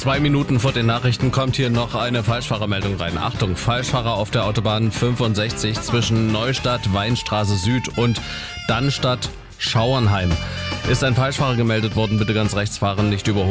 2 Minuten vor den Nachrichten kommt hier noch eine Falschfahrermeldung rein. Achtung, Falschfahrer auf der Autobahn 65 zwischen Neustadt, Weinstraße Süd und Dannstatt, Schauernheim. Ist ein Falschfahrer gemeldet worden, bitte ganz rechts fahren, nicht überholen.